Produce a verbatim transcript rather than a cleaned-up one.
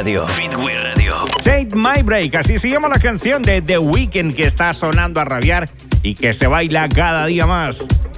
Radio. Fitway Radio. Take My Break, así se llama la canción de The Weeknd que está sonando a rabiar y que se baila cada día más.